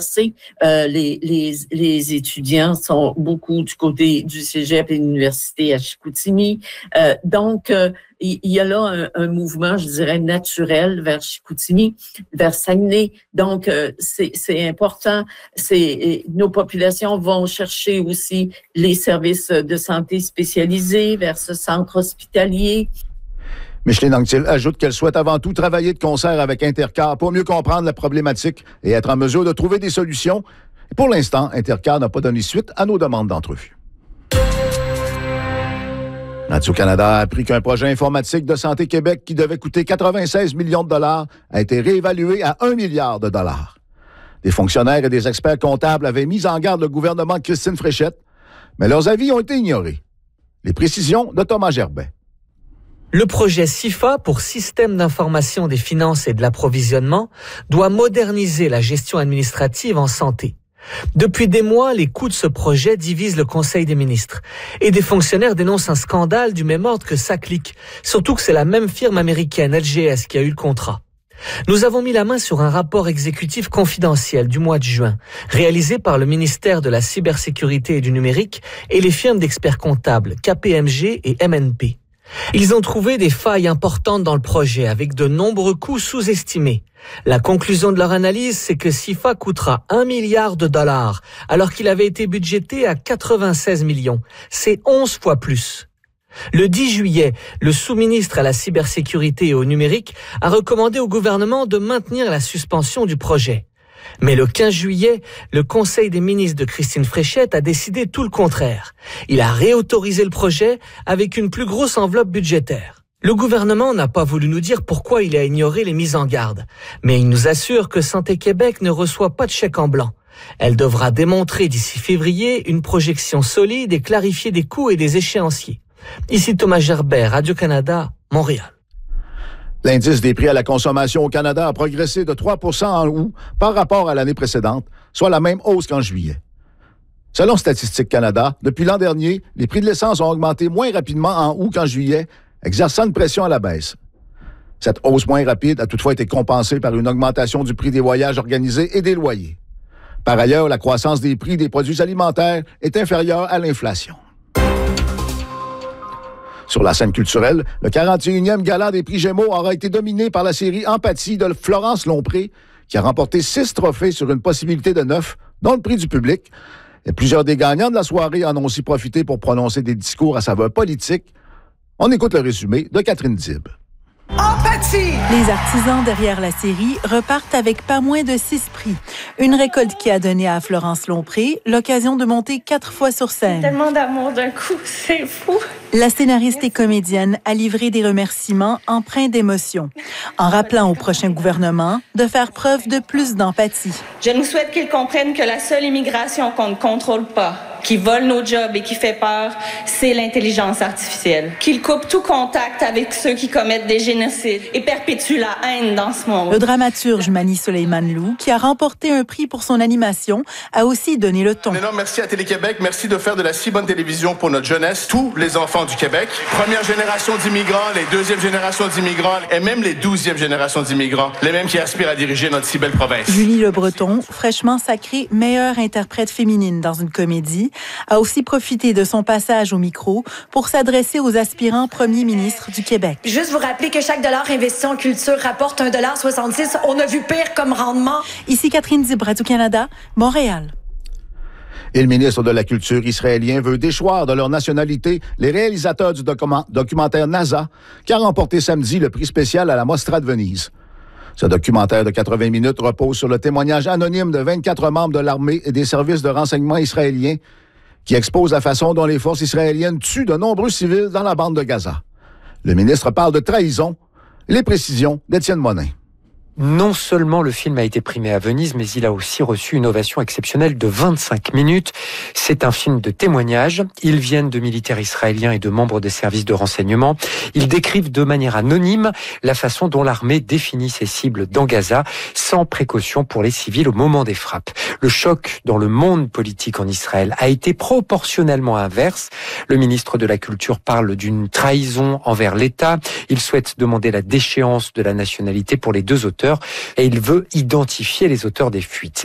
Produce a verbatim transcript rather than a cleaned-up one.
Euh, les, les, les étudiants sont beaucoup du côté du cégep et de l'université à Chicoutimi. Euh, donc, euh, il y a là un, un mouvement, je dirais, naturel vers Chicoutimi, vers Saguenay. Donc, euh, c'est, c'est important. C'est, nos populations vont chercher aussi les services de santé spécialisés vers ce centre hospitalier. Micheline Anctil ajoute qu'elle souhaite avant tout travailler de concert avec Intercar pour mieux comprendre la problématique et être en mesure de trouver des solutions. Et pour l'instant, Intercar n'a pas donné suite à nos demandes d'entrevue. Radio-Canada a appris qu'un projet informatique de Santé Québec qui devait coûter quatre-vingt-seize millions de dollars a été réévalué à un milliard de dollars. Des fonctionnaires et des experts comptables avaient mis en garde le gouvernement de Christine Fréchette, mais leurs avis ont été ignorés. Les précisions de Thomas Gerbet. Le projet S I F A pour Système d'information des finances et de l'approvisionnement doit moderniser la gestion administrative en santé. Depuis des mois, les coûts de ce projet divisent le Conseil des ministres. Et des fonctionnaires dénoncent un scandale du même ordre que SACLIC, surtout que c'est la même firme américaine L G S qui a eu le contrat. Nous avons mis la main sur un rapport exécutif confidentiel du mois de juin, réalisé par le ministère de la Cybersécurité et du Numérique et les firmes d'experts comptables K P M G et M N P. Ils ont trouvé des failles importantes dans le projet avec de nombreux coûts sous-estimés. La conclusion de leur analyse, c'est que S I F A coûtera un milliard de dollars, alors qu'il avait été budgété à quatre-vingt-seize millions. C'est onze fois plus. Le dix juillet, le sous-ministre à la cybersécurité et au numérique a recommandé au gouvernement de maintenir la suspension du projet. Mais le quinze juillet, le Conseil des ministres de Christine Fréchette a décidé tout le contraire. Il a réautorisé le projet avec une plus grosse enveloppe budgétaire. Le gouvernement n'a pas voulu nous dire pourquoi il a ignoré les mises en garde, mais il nous assure que Santé Québec ne reçoit pas de chèque en blanc. Elle devra démontrer d'ici février une projection solide et clarifier des coûts et des échéanciers. Ici Thomas Gerbet, Radio-Canada, Montréal. L'indice des prix à la consommation au Canada a progressé de trois pour cent en août par rapport à l'année précédente, soit la même hausse qu'en juillet. Selon Statistique Canada, depuis l'an dernier, les prix de l'essence ont augmenté moins rapidement en août qu'en juillet, exerçant une pression à la baisse. Cette hausse moins rapide a toutefois été compensée par une augmentation du prix des voyages organisés et des loyers. Par ailleurs, la croissance des prix des produits alimentaires est inférieure à l'inflation. Sur la scène culturelle, le quarante et unième Gala des prix Gémeaux aura été dominé par la série Empathie de Florence Lompré, qui a remporté six trophées sur une possibilité de neuf, dont le prix du public. Et plusieurs des gagnants de la soirée en ont aussi profité pour prononcer des discours à saveur politique. On écoute le résumé de Catherine Dib. Empathie! Les artisans derrière la série repartent avec pas moins de six prix. Une récolte qui a donné à Florence Lompré l'occasion de monter quatre fois sur scène. Tellement d'amour d'un coup, c'est fou! La scénariste et comédienne a livré des remerciements empreints d'émotion, en rappelant au prochain gouvernement de faire preuve de plus d'empathie. Je nous souhaite qu'ils comprennent que la seule immigration qu'on ne contrôle pas, qui vole nos jobs et qui fait peur, c'est l'intelligence artificielle. Qu'ils coupent tout contact avec ceux qui commettent des génocides et perpétuent la haine dans ce monde. Le dramaturge Mani Soleiman Lou, qui a remporté un prix pour son animation, a aussi donné le ton. Un énorme merci à Télé-Québec. Merci de faire de la si bonne télévision pour notre jeunesse, tous les enfants du Québec. Première génération d'immigrants, les deuxième génération d'immigrants et même les douzième génération d'immigrants, les mêmes qui aspirent à diriger notre si belle province. Julie Le Breton, fraîchement sacrée meilleure interprète féminine dans une comédie, a aussi profité de son passage au micro pour s'adresser aux aspirants premiers ministres du Québec. Juste vous rappeler que chaque dollar investi en culture rapporte un dollar soixante-six. On a vu pire comme rendement. Ici Catherine Dib, Radio-Canada, Montréal. Et le ministre de la Culture israélien veut déchoir de leur nationalité les réalisateurs du document, documentaire NASA, qui a remporté samedi le prix spécial à la Mostra de Venise. Ce documentaire de quatre-vingts minutes repose sur le témoignage anonyme de vingt-quatre membres de l'armée et des services de renseignement israéliens qui expose la façon dont les forces israéliennes tuent de nombreux civils dans la bande de Gaza. Le ministre parle de trahison. Les précisions d'Étienne Monin. Non seulement le film a été primé à Venise, mais il a aussi reçu une ovation exceptionnelle de vingt-cinq minutes. C'est un film de témoignage. Ils viennent de militaires israéliens et de membres des services de renseignement. Ils décrivent de manière anonyme la façon dont l'armée définit ses cibles dans Gaza, sans précaution pour les civils au moment des frappes. Le choc dans le monde politique en Israël a été proportionnellement inverse. Le ministre de la Culture parle d'une trahison envers l'État. Il souhaite demander la déchéance de la nationalité pour les deux auteurs et il veut identifier les auteurs des fuites.